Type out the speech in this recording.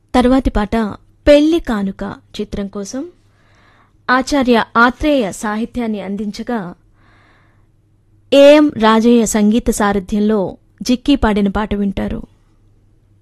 తర్వాతి పాట పెళ్లి కానుక చిత్రం కోసం ఆచార్య ఆత్రేయ సాహిత్యాన్ని అందించగా ఏఎం రాజయ్య సంగీత సారథ్యంలో జిక్కీ పాడిన పాట వింటారు.